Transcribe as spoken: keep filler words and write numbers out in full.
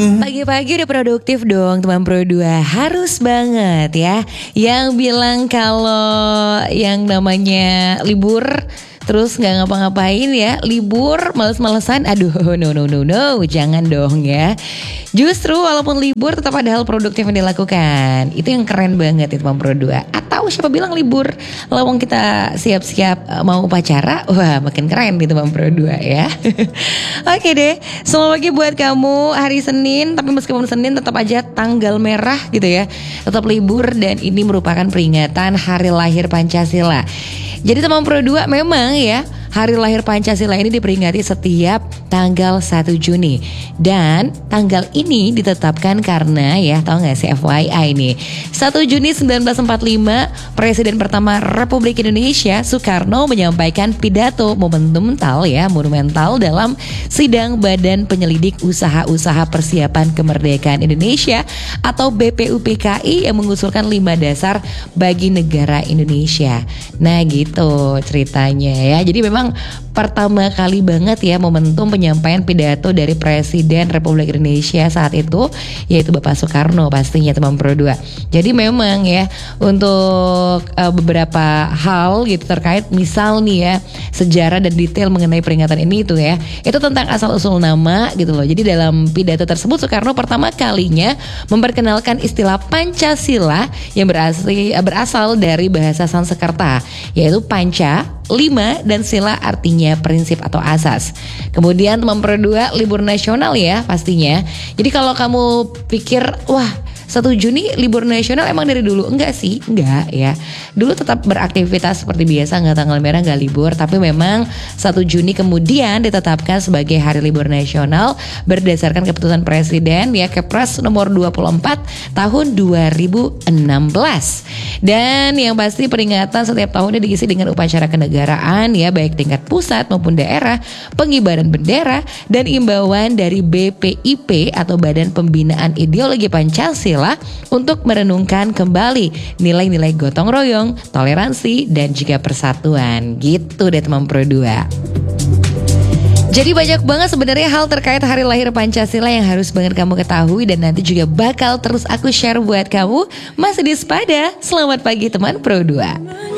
Pagi-pagi udah produktif dong teman Pro dua. Harus banget ya. Yang bilang kalau yang namanya libur terus gak ngapa-ngapain ya, libur males-malesan, aduh no no no no, jangan dong ya. Justru walaupun libur tetap ada hal produktif yang dilakukan. Itu yang keren banget ya teman Pro dua. Atau siapa bilang libur lawang kita siap-siap mau upacara, wah makin keren nih teman Pro dua ya. Oke deh, selamat pagi buat kamu hari Senin. Tapi meskipun Senin tetap aja tanggal merah gitu ya, tetap libur dan ini merupakan peringatan hari lahir Pancasila. Jadi teman Pro dua memang ya, hari lahir Pancasila ini diperingati setiap tanggal satu Juni. Dan tanggal ini ditetapkan karena ya, tahu gak sih F Y I nih, satu Juni seribu sembilan ratus empat puluh lima Presiden pertama Republik Indonesia Soekarno menyampaikan pidato monumental ya, monumental dalam sidang Badan Penyelidik Usaha-Usaha Persiapan Kemerdekaan Indonesia atau B P U P K I yang mengusulkan lima dasar bagi negara Indonesia. Nah gitu ceritanya ya. Jadi memang pertama kali banget ya momentum penyampaian pidato dari Presiden Republik Indonesia saat itu, yaitu Bapak Soekarno pastinya teman Pro dua. Jadi memang ya untuk uh, beberapa hal gitu terkait misal nih ya sejarah dan detail mengenai peringatan ini itu ya, itu tentang asal usul nama gitu loh. Jadi dalam pidato tersebut Soekarno pertama kalinya memperkenalkan istilah Pancasila yang berasal, berasal dari bahasa Sanskerta, yaitu panca, lima, dan sila artinya prinsip atau asas. Kemudian teman Pro dua libur nasional ya pastinya. Jadi kalau kamu pikir wah satu Juni libur nasional emang dari dulu? Enggak sih, enggak ya. Dulu tetap beraktivitas seperti biasa, enggak tanggal merah, enggak libur. Tapi memang satu Juni kemudian ditetapkan sebagai hari libur nasional berdasarkan keputusan Presiden ya, Kepres nomor dua puluh empat tahun dua ribu enam belas. Dan yang pasti peringatan setiap tahunnya diisi dengan upacara kenegaraan ya, baik tingkat pusat maupun daerah, pengibaran bendera, dan imbauan dari B P I P atau Badan Pembinaan Ideologi Pancasila untuk merenungkan kembali nilai-nilai gotong royong, toleransi, dan juga persatuan. Gitu deh teman Pro dua. Jadi banyak banget sebenarnya hal terkait hari lahir Pancasila yang harus banget kamu ketahui dan nanti juga bakal terus aku share buat kamu. Masih di Sepada. Selamat pagi teman Pro dua.